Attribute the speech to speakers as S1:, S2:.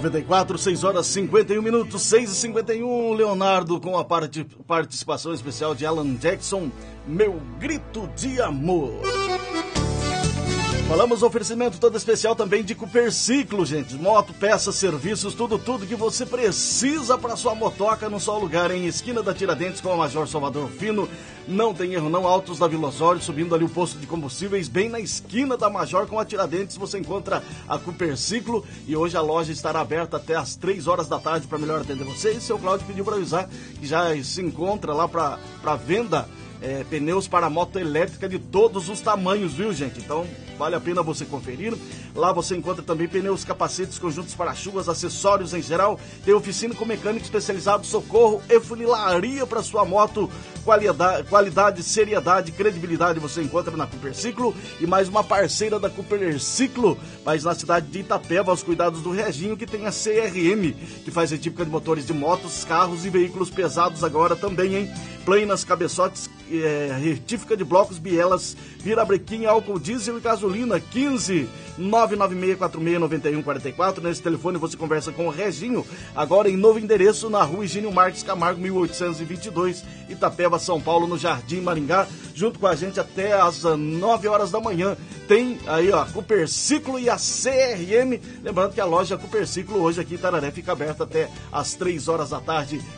S1: 94, 6 horas 51 minutos, 6h51. Leonardo com a participação especial de Alan Jackson, Meu Grito de Amor. Falamos oferecimento todo especial também de Coperciclo, gente. Moto, peças, serviços, tudo que você precisa para sua motoca num só lugar, em esquina da Tiradentes com a Major Salvador Fino. Não tem erro não, Altos da Vila Osório, subindo ali o posto de combustíveis, bem na esquina da Major com a Tiradentes, você encontra a Coperciclo. E hoje a loja estará aberta até às 3 horas da tarde para melhor atender você. E seu Cláudio pediu para avisar que já se encontra lá para venda pneus para moto elétrica de todos os tamanhos, viu, gente? Então vale a pena você conferir. Lá você encontra também pneus, capacetes, conjuntos para-chuvas, acessórios em geral. Tem oficina com mecânico especializado, socorro e funilaria para sua moto. Qualidade, seriedade, credibilidade você encontra na Coperciclo. E mais uma parceira da Coperciclo, mas na cidade de Itapeva, aos cuidados do Reginho, que tem a CRM, que faz retífica de motores de motos, carros e veículos pesados agora também, hein? Planas, cabeçotes, retífica de blocos, bielas, virabrequim, álcool diesel e gasolina. 15 996469144. Nesse telefone você conversa com o Reginho, agora em novo endereço na Rua Higínio Marques Camargo, 1822, Itapeva, São Paulo, no Jardim Maringá. Junto com a gente até às 9 horas da manhã. Tem aí, ó, Coperciclo e a CRM. Lembrando que a loja Coperciclo hoje aqui em Itararé fica aberta até às 3 horas da tarde